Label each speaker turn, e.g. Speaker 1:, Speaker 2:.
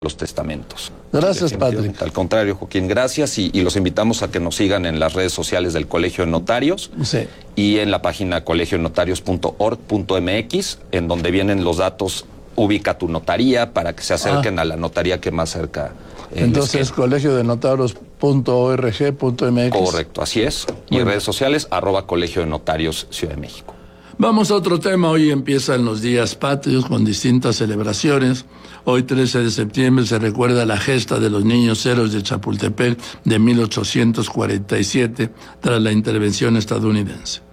Speaker 1: los testamentos.
Speaker 2: Gracias, Patrick.
Speaker 1: Al contrario, Joaquín, gracias y los invitamos a que nos sigan en las redes sociales del Colegio de Notarios y en la página colegionotarios.org.mx, en donde vienen los datos, ubica tu notaría para que se acerquen a la notaría que más cerca.
Speaker 2: Entonces, colegiodenotarios.org.mx.
Speaker 1: Correcto, así es. Y en redes sociales, @Colegio de Notarios Ciudad de México.
Speaker 2: Vamos a otro tema. Hoy empiezan los días patrios con distintas celebraciones. Hoy, 13 de septiembre, se recuerda la gesta de los niños héroes de Chapultepec de 1847 tras la intervención estadounidense.